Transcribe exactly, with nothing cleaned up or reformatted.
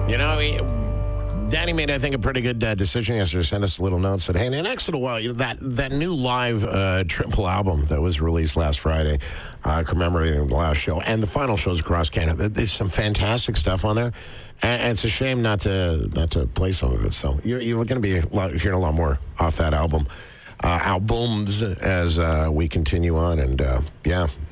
You know, he, Danny made, I think, a pretty good uh, decision yesterday. Sent us a little note, said, hey, in the next little while, you know, that, that new live uh, triple album that was released last Friday, uh, commemorating the last show, and the final shows across Canada, there's some fantastic stuff on there. And, and it's a shame not to not to play some of it. So you're, you're going to be a lot, hearing a lot more off that album. Uh, albums as uh, we continue on. And, uh, yeah,